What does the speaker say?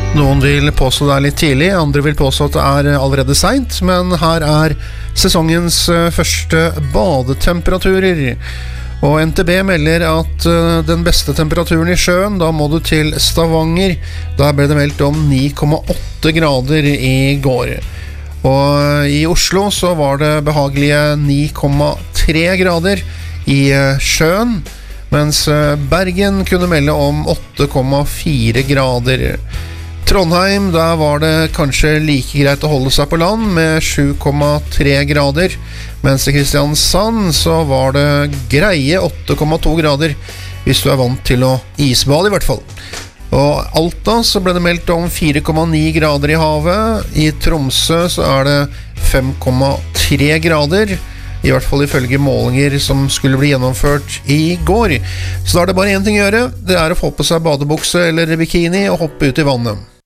Noen vil påstå det litt tidlig, andre vil påstå at det allerede sent, men her sesongens første badetemperaturer. Og NTB melder at den beste temperaturen i sjøen, da må du til Stavanger. Da ble det meldt om 9,8 grader i går. Og i Oslo så var det behagelige 9,3 grader i sjøen, mens Bergen kunne melde om 8,4 grader. Trondheim, der var det kanskje like greit å holde seg på land med 7,3 grader, mens i Kristiansand så var det greie 8,2 grader, hvis du vant til å isbade i hvert fall. Og Alta så ble det meldt om 4,9 grader i havet, i Tromsø så det 5,3 grader, i hvert fall ifølge målinger som skulle bli gjennomført i går. Så da det bare en ting å gjøre, det å få på seg badebukse eller bikini og hoppe ut i vannet.